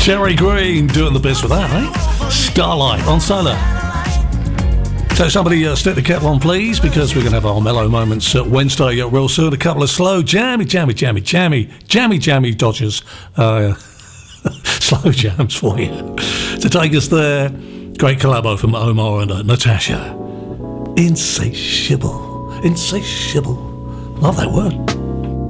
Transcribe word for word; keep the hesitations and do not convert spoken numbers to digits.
Cherry Green doing the best with that, eh? Starlight on Solar. So somebody uh, stick the kettle on, please, because we're going to have our mellow moments uh, Wednesday uh, real soon. A couple of slow, jammy, jammy, jammy, jammy, jammy, jammy Dodgers. Uh, slow jams for you. To take us there, great collabo from Omar and uh, Natasha. Insatiable. Insatiable. Love that word.